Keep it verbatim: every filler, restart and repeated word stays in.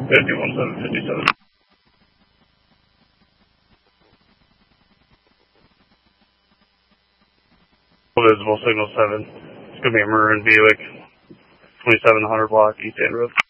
fifty-one seven fifty-seven. Visible signal seven. It's going to be a Maroon Buick, twenty-seven hundred block, East End Road.